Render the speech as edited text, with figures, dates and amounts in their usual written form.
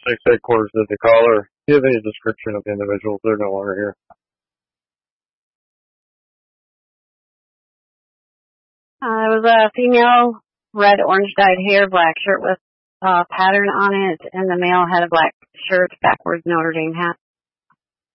6 headquarters of the caller. Do you have any description of the individuals? They're no longer here. It was a female, red orange dyed hair, black shirt with pattern on it, and the male had a black shirt, backwards Notre Dame hat.